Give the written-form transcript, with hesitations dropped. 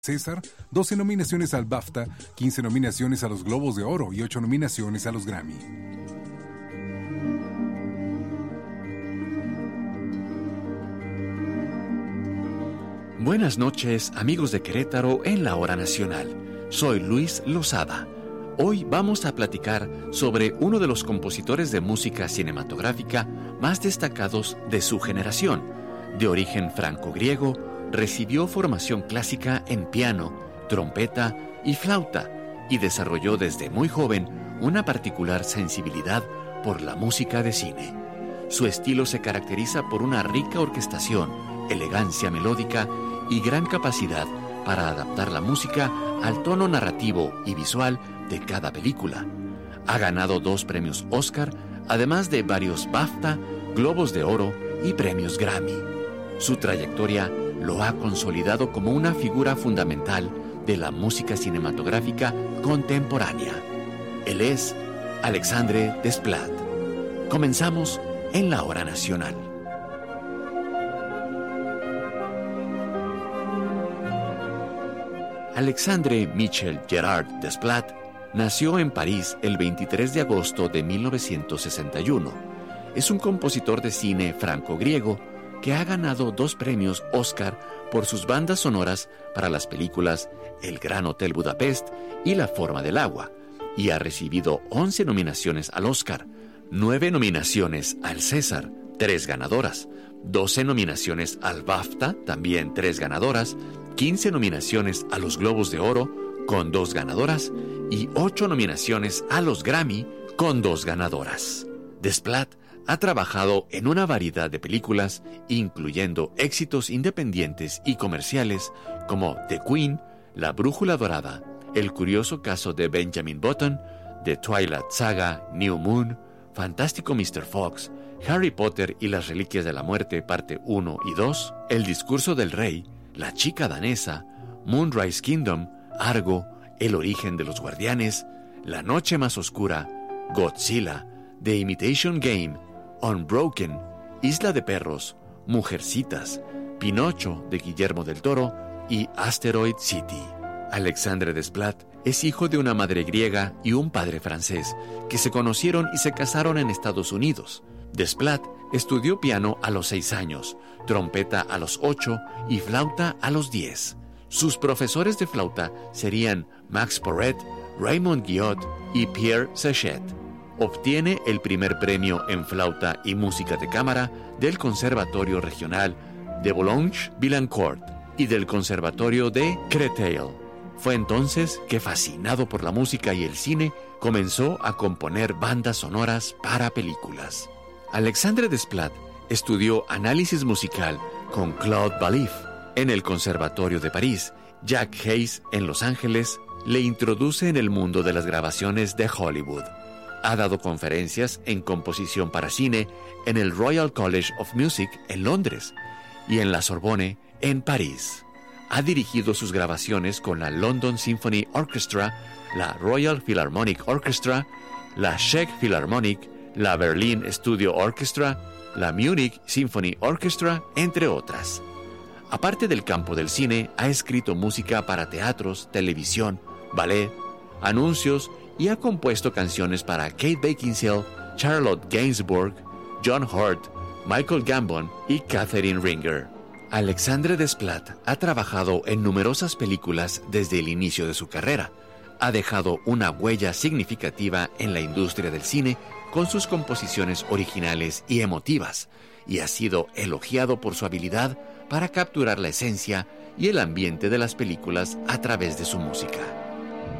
César, 12 nominaciones al BAFTA, 15 nominaciones a los Globos de Oro y 8 nominaciones a los Grammy. Buenas noches, amigos de Querétaro en la Hora Nacional. Soy Luis Lozada. Hoy vamos a platicar sobre uno de los compositores de música cinematográfica más destacados de su generación. De origen franco-griego, recibió formación clásica en piano, trompeta y flauta y desarrolló desde muy joven una particular sensibilidad por la música de cine. Su estilo se caracteriza por una rica orquestación, elegancia melódica y gran capacidad para adaptar la música al tono narrativo y visual de cada película. Ha ganado 2 premios Oscar, además de varios BAFTA, Globos de Oro y premios Grammy. Su trayectoria lo ha consolidado como una figura fundamental de la música cinematográfica contemporánea. Él es Alexandre Desplat. Comenzamos en la Hora Nacional. Alexandre Michel Gerard Desplat nació en París el 23 de agosto de 1961. Es un compositor de cine franco-griego que ha ganado 2 premios Oscar por sus bandas sonoras para las películas El Gran Hotel Budapest y La Forma del Agua, y ha recibido 11 nominaciones al Oscar, 9 nominaciones al César, 3 ganadoras, 12 nominaciones al BAFTA, también 3 ganadoras, 15 nominaciones a los Globos de Oro, con 2 ganadoras, y 8 nominaciones a los Grammy, con 2 ganadoras. Desplat ha trabajado en una variedad de películas, incluyendo éxitos independientes y comerciales como The Queen, La Brújula Dorada, El curioso caso de Benjamin Button, The Twilight Saga, New Moon, Fantástico Mr. Fox, Harry Potter y las Reliquias de la Muerte, parte 1 y 2, El discurso del rey, La chica danesa, Moonrise Kingdom, Argo, El origen de los guardianes, La noche más oscura, Godzilla, The Imitation Game, Unbroken, Isla de Perros, Mujercitas, Pinocho de Guillermo del Toro y Asteroid City. Alexandre Desplat es hijo de una madre griega y un padre francés que se conocieron y se casaron en Estados Unidos. Desplat estudió piano a los 6 años, trompeta a los 8 y flauta a los 10. Sus profesores de flauta serían Max Porret, Raymond Guillot y Pierre Sachet. Obtiene el primer premio en flauta y música de cámara del Conservatorio Regional de Boulogne-Billancourt y del Conservatorio de Créteil. Fue entonces que, fascinado por la música y el cine, comenzó a componer bandas sonoras para películas. Alexandre Desplat estudió análisis musical con Claude Ballif en el Conservatorio de París. Jack Hayes, en Los Ángeles, le introduce en el mundo de las grabaciones de Hollywood. Ha dado conferencias en composición para cine en el Royal College of Music en Londres y en la Sorbonne en París. Ha dirigido sus grabaciones con la London Symphony Orchestra, la Royal Philharmonic Orchestra, la Czech Philharmonic, la Berlin Studio Orchestra, la Munich Symphony Orchestra, entre otras. Aparte del campo del cine, ha escrito música para teatros, televisión, ballet, anuncios y ha compuesto canciones para Kate Beckinsale, Charlotte Gainsbourg, John Hurt, Michael Gambon y Catherine Ringer. Alexandre Desplat ha trabajado en numerosas películas desde el inicio de su carrera. Ha dejado una huella significativa en la industria del cine con sus composiciones originales y emotivas, y ha sido elogiado por su habilidad para capturar la esencia y el ambiente de las películas a través de su música.